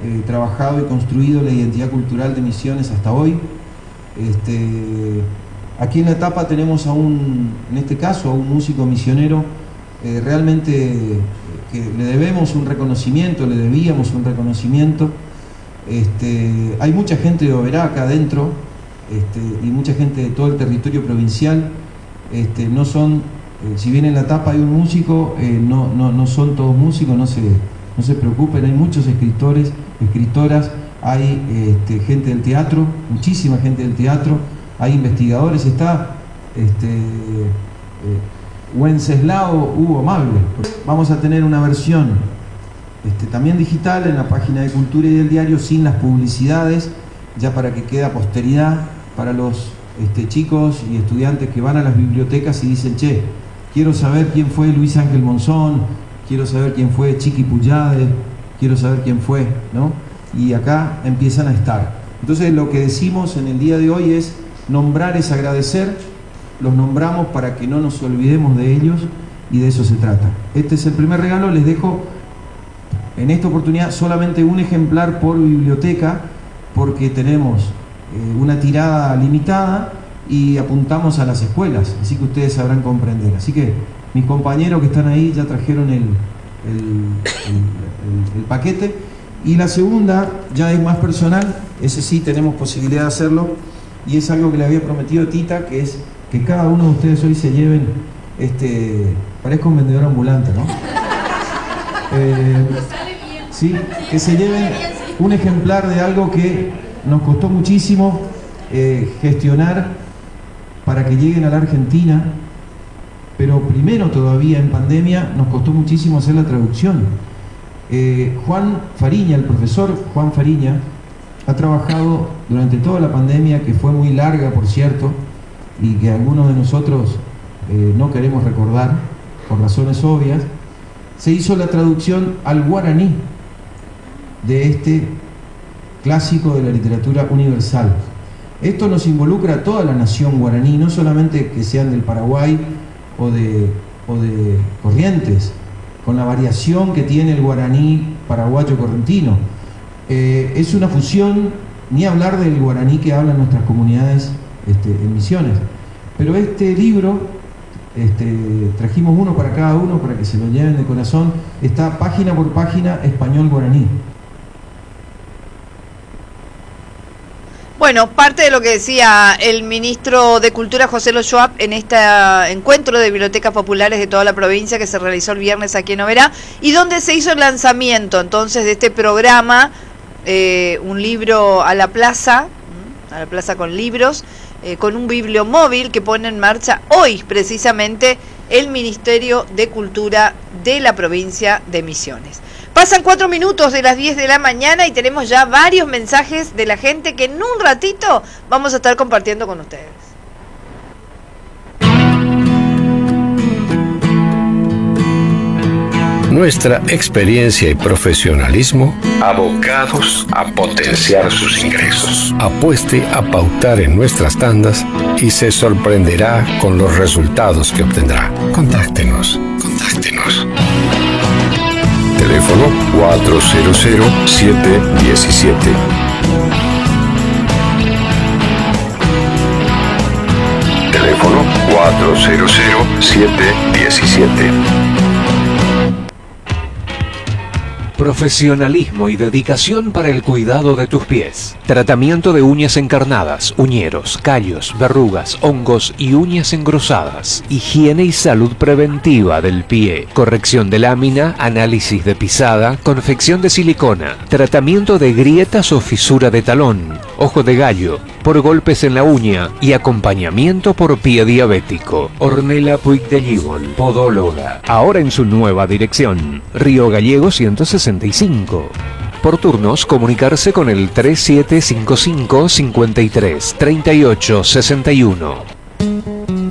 trabajado y construido la identidad cultural de Misiones hasta hoy. Aquí en la etapa tenemos en este caso, a un músico misionero realmente que le debíamos un reconocimiento. Hay mucha gente de Oberá acá adentro, y mucha gente de todo el territorio provincial. No son, si bien en la etapa hay un músico, no son todos músicos, no se preocupen, hay muchos escritores, escritoras, hay gente del teatro, muchísima gente del teatro, hay investigadores, está Wenceslao Hugo Amable. Vamos a tener una versión también digital en la página de Cultura y del diario, sin las publicidades, ya para que quede a posteridad para los chicos y estudiantes que van a las bibliotecas y dicen: che, quiero saber quién fue Luis Ángel Monzón, quiero saber quién fue Chiqui Puyade, quiero saber quién fue, ¿no? Y acá empiezan a estar. Entonces lo que decimos en el día de hoy es: nombrar es agradecer. Los nombramos para que no nos olvidemos de ellos, y de eso se trata. Este es el primer regalo. Les dejo en esta oportunidad solamente un ejemplar por biblioteca, porque tenemos una tirada limitada y apuntamos a las escuelas, así que ustedes sabrán comprender. Así que mis compañeros que están ahí ya trajeron el paquete. Y la segunda ya es más personal, ese sí tenemos posibilidad de hacerlo, y es algo que le había prometido a Tita, que es que cada uno de ustedes hoy se lleven, parezco un vendedor ambulante, ¿no? Sí, que se lleven un ejemplar de algo que nos costó muchísimo gestionar para que lleguen a la Argentina, pero primero todavía en pandemia nos costó muchísimo hacer la traducción. Juan Fariña, el profesor Juan Fariña, ha trabajado durante toda la pandemia, que fue muy larga, por cierto, y que algunos de nosotros no queremos recordar por razones obvias. Se hizo la traducción al guaraní de este clásico de la literatura universal. Esto nos involucra a toda la nación guaraní, no solamente que sean del Paraguay o de Corrientes, con la variación que tiene el guaraní paraguayo correntino. Es una fusión, ni hablar del guaraní que hablan nuestras comunidades en Misiones. Pero este libro, trajimos uno para cada uno, para que se lo lleven de corazón. Está página por página, español guaraní. Bueno, parte de lo que decía el ministro de Cultura, José Lo Schwab, en este encuentro de bibliotecas populares de toda la provincia que se realizó el viernes aquí en Oberá, y donde se hizo el lanzamiento entonces de este programa, un libro a la plaza con libros, con un bibliomóvil que pone en marcha hoy precisamente el Ministerio de Cultura de la provincia de Misiones. Pasan 4 minutos de las 10 de la mañana y tenemos ya varios mensajes de la gente que en un ratito vamos a estar compartiendo con ustedes. Nuestra experiencia y profesionalismo abocados a potenciar sus ingresos. Apueste a pautar en nuestras tandas y se sorprenderá con los resultados que obtendrá. Contáctenos. Teléfono 400-717. Teléfono 400-717. Profesionalismo y dedicación para el cuidado de tus pies. Tratamiento de uñas encarnadas, uñeros, callos, verrugas, hongos y uñas engrosadas. Higiene y salud preventiva del pie. Corrección de lámina, análisis de pisada, confección de silicona. Tratamiento de grietas o fisura de talón, ojo de gallo, por golpes en la uña y acompañamiento por pie diabético. Ornella Puig de Gibol, podóloga. Ahora en su nueva dirección. Río Gallego 165. Por turnos, comunicarse con el 3755 53 38 61.